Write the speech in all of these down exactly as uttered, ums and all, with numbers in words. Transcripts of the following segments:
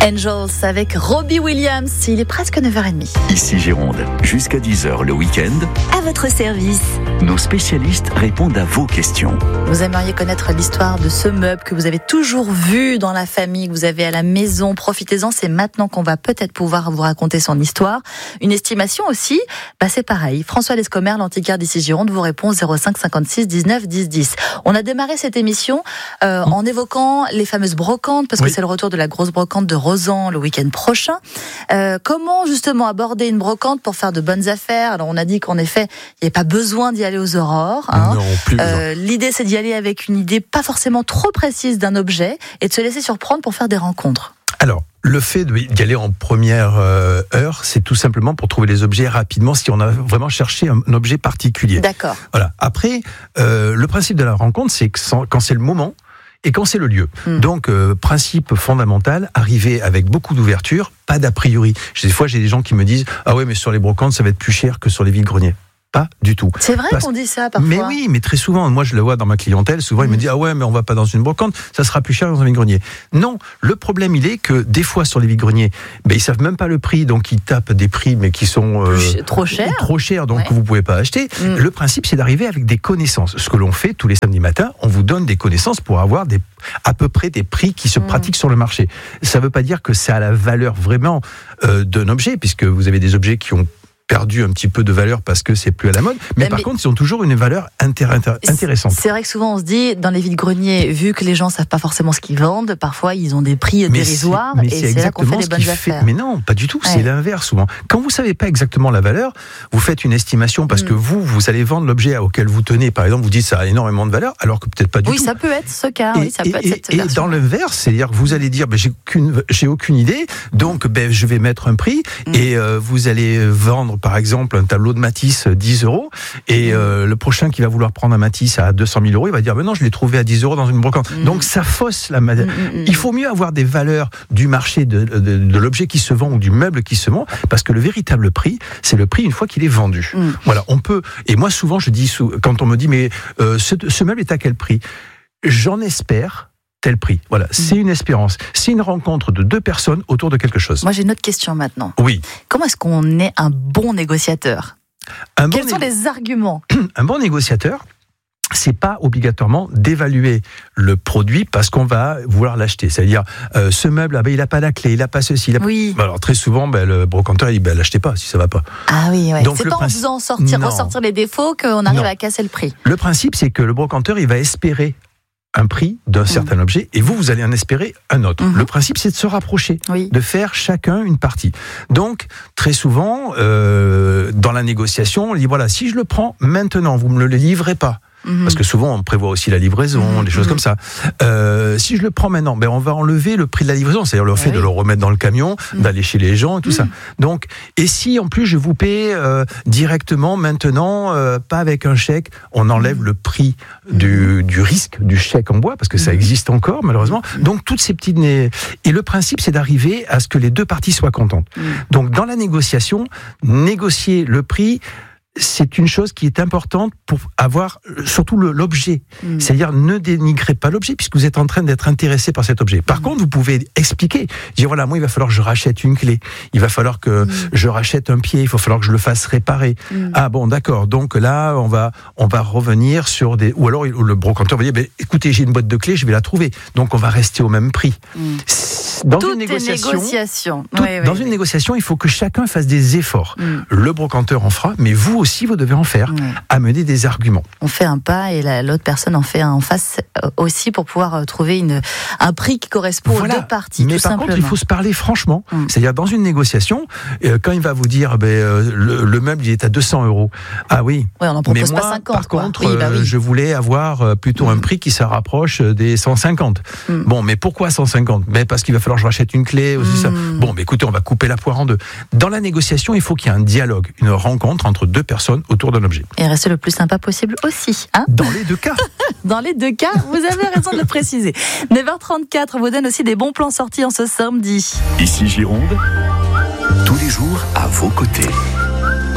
Angels avec Robbie Williams, il est presque neuf heures trente. Ici Gironde, jusqu'à dix heures le week-end. À votre service. Nos spécialistes répondent à vos questions. Vous aimeriez connaître l'histoire de ce meuble que vous avez toujours vu dans la famille, que vous avez à la maison. Profitez-en, c'est maintenant qu'on va peut-être pouvoir vous raconter son histoire. Une estimation aussi, bah c'est pareil. François Lescomer, l'antiquaire d'ici Gironde, vous répond zéro cinq cinquante-six dix-neuf dix dix. On a démarré cette émission euh, en évoquant les fameuses brocantes, parce que oui. c'est le retour de la grosse brocante de Rozan le week-end prochain. Euh, comment justement aborder une brocante pour faire de bonnes affaires? Alors on a dit qu'en effet, il n'y avait pas besoin d'y aller aux aurores. Hein. Non, plus euh, l'idée c'est d'y aller avec une idée pas forcément trop précise d'un objet et de se laisser surprendre pour faire des rencontres. Alors, le fait d'y aller en première euh, heure, c'est tout simplement pour trouver les objets rapidement si on a vraiment cherché un, un objet particulier. D'accord. Voilà. Après, euh, le principe de la rencontre, c'est que sans, quand c'est le moment, et quand c'est le lieu. Mmh. Donc, euh, principe fondamental, arriver avec beaucoup d'ouverture, pas d'a priori. Des fois, j'ai des gens qui me disent « Ah ouais, mais sur les brocantes, ça va être plus cher que sur les vides-greniers. » Pas du tout. C'est vrai Parce... qu'on dit ça parfois. Mais oui, mais très souvent, moi je le vois dans ma clientèle, souvent mmh. ils me disent « Ah ouais, mais on va pas dans une brocante, ça sera plus cher dans un vide-grenier. » Non, le problème il est que des fois sur les vide-greniers, ben, ils savent même pas le prix, donc ils tapent des prix mais qui sont euh, trop chers, trop chers, donc ouais. vous pouvez pas acheter. Mmh. Le principe c'est d'arriver avec des connaissances. Ce que l'on fait tous les samedis matins, on vous donne des connaissances pour avoir des, à peu près des prix qui se mmh. pratiquent sur le marché. Ça veut pas dire que ça a la valeur vraiment euh, d'un objet, puisque vous avez des objets qui ont perdu un petit peu de valeur parce que c'est plus à la mode, mais, mais par mais contre ils ont toujours une valeur intér- intér- intéressante. C'est vrai que souvent on se dit dans les vides-greniers, vu que les gens savent pas forcément ce qu'ils vendent, parfois ils ont des prix mais dérisoires c'est, mais et c'est, c'est là qu'on fait des bonnes affaires. Fait, mais non, pas du tout, ouais. c'est l'inverse souvent. Quand vous savez pas exactement la valeur, vous faites une estimation parce mmh. que vous, vous allez vendre l'objet auquel vous tenez, par exemple, vous dites ça a énormément de valeur, alors que peut-être pas du oui, tout. Oui, ça peut être ce cas, et, oui, ça et, peut être et, cette et version. dans l'inverse, c'est-à-dire que vous allez dire ben, j'ai, aucune, j'ai aucune idée, donc ben, je vais mettre un prix mmh. et euh, vous allez vendre par exemple un tableau de Matisse dix euros et euh, le prochain qui va vouloir prendre un Matisse à deux cent mille euros, il va dire mais non, je l'ai trouvé à dix euros dans une brocante. Mmh. Donc ça fausse la matière. Mmh. Il faut mieux avoir des valeurs du marché de, de, de l'objet qui se vend ou du meuble qui se vend, parce que le véritable prix, c'est le prix une fois qu'il est vendu. Mmh. Voilà, on peut. Et moi souvent je dis quand on me dit mais euh, ce, ce meuble est à quel prix? J'en espère tel prix. Voilà, mmh. c'est une espérance. C'est une rencontre de deux personnes autour de quelque chose. Moi j'ai une autre question maintenant. Oui. Comment est-ce qu'on est un bon négociateur? Un bon Quels sont négo- les arguments? Un bon négociateur, c'est pas obligatoirement d'évaluer le produit parce qu'on va vouloir l'acheter. C'est-à-dire, euh, ce meuble, ah ben, il a pas la clé, il a pas ceci. Il a... Oui. Alors très souvent, ben, le brocanteur il dit, ben, l'achetez pas si ça va pas. Ah oui, ouais. Donc, c'est pas principe... en faisant sortir, non. ressortir les défauts qu'on arrive non. à casser le prix. Le principe, c'est que le brocanteur, il va espérer un prix d'un certain mmh. objet et vous, vous allez en espérer un autre. Mmh. Le principe, c'est de se rapprocher, oui. de faire chacun une partie. Donc, très souvent, euh, dans la négociation, on dit, voilà, si je le prends maintenant, vous ne me le livrez pas. Mmh. Parce que souvent, on prévoit aussi la livraison, mmh. des choses mmh. comme ça. Euh, si je le prends maintenant, ben on va enlever le prix de la livraison, c'est-à-dire le fait oui. de le remettre dans le camion, mmh. d'aller chez les gens et tout mmh. ça. Donc, et si en plus je vous paie euh, directement maintenant, euh, pas avec un chèque, on enlève mmh. le prix du, du risque du chèque en bois, parce que ça existe encore malheureusement. Mmh. Donc toutes ces petites né... et le principe, c'est d'arriver à ce que les deux parties soient contentes. Mmh. Donc dans la négociation, négocier le prix, c'est une chose qui est importante pour avoir surtout le, l'objet. Mmh. C'est-à-dire, ne dénigrez pas l'objet puisque vous êtes en train d'être intéressé par cet objet. Par mmh. contre, vous pouvez expliquer, dire voilà, moi, il va falloir que je rachète une clé, il va falloir que mmh. je rachète un pied, il va falloir que je le fasse réparer. Mmh. Ah bon, d'accord. Donc là, on va, on va revenir sur des... Ou alors, le brocanteur va dire, ben, écoutez, j'ai une boîte de clés, je vais la trouver. Donc, on va rester au même prix. Mmh. Dans Tout une négociation, négociation. Tout, oui, oui, dans oui. une négociation, il faut que chacun fasse des efforts. Mmh. Le brocanteur en fera, mais vous aussi, vous devez en faire, mmh. amener des arguments. On fait un pas et la, l'autre personne en fait un en face aussi pour pouvoir trouver une, un prix qui correspond voilà. aux deux parties. Mais tout par simplement. contre, il faut se parler franchement. Mmh. C'est-à-dire, dans une négociation, euh, quand il va vous dire ben, euh, le, le meuble il est à deux cents euros. Ah oui. Oui, on n'en propose mais moi, pas cinquante. Par quoi. contre, oui, bah oui. euh, je voulais avoir euh, plutôt mmh. un prix qui se rapproche des cent cinquante. Mmh. Bon, mais pourquoi cent cinquante? Ben, parce qu'il va falloir que je rachète une clé. Aussi mmh. ça. Bon, mais écoutez, on va couper la poire en deux. Dans la négociation, il faut qu'il y ait un dialogue, une rencontre entre deux personnes autour d'un objet. Et rester le plus sympa possible aussi. Hein Dans les deux cas. Dans les deux cas, vous avez raison de le préciser. neuf heures trente-quatre vous donne aussi des bons plans sortis en ce samedi. Ici Gironde, tous les jours à vos côtés.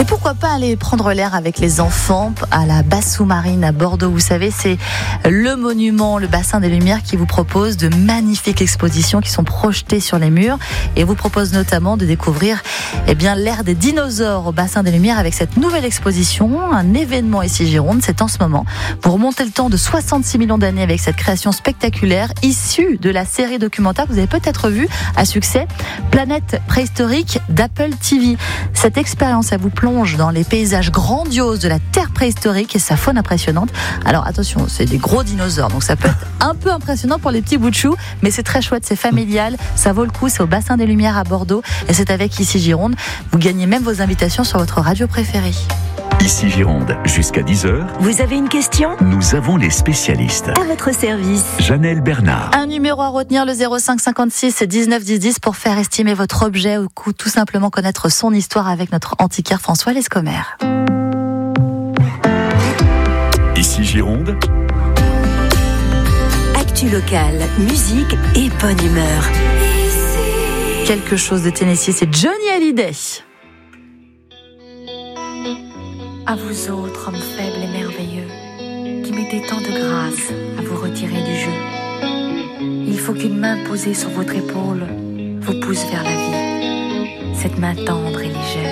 Et pourquoi pas aller prendre l'air avec les enfants à la Basse Sous-Marine à Bordeaux. Vous savez, c'est le monument, le bassin des Lumières qui vous propose de magnifiques expositions qui sont projetées sur les murs et vous propose notamment de découvrir eh bien, l'ère des dinosaures au bassin des Lumières avec cette nouvelle exposition, un événement ici Gironde, c'est en ce moment. Vous remontez le temps de soixante-six millions d'années avec cette création spectaculaire issue de la série documentaire que vous avez peut-être vu à succès, Planète préhistorique d'Apple T V. Cette expérience, elle vous plonge dans les paysages grandioses de la Terre préhistorique et sa faune impressionnante. Alors attention, c'est des gros dinosaures, donc ça peut être un peu impressionnant pour les petits bouts de chou, mais c'est très chouette, c'est familial, ça vaut le coup, c'est au bassin des Lumières à Bordeaux et c'est avec Ici Gironde. Vous gagnez même vos invitations sur votre radio préférée. Ici Gironde, jusqu'à dix heures. Vous avez une question ? Nous avons les spécialistes. À votre service. Janelle Bernard. Un numéro à retenir, le zéro cinq cinquante-six dix-neuf dix dix pour faire estimer votre objet ou tout simplement connaître son histoire avec notre antiquaire François Lescomer. Ici Gironde. Actu locale, musique et bonne humeur. Quelque chose de Tennessee, c'est Johnny Hallyday. À vous autres, hommes faibles et merveilleux, qui mettez tant de grâce à vous retirer du jeu. Il faut qu'une main posée sur votre épaule vous pousse vers la vie. Cette main tendre et légère.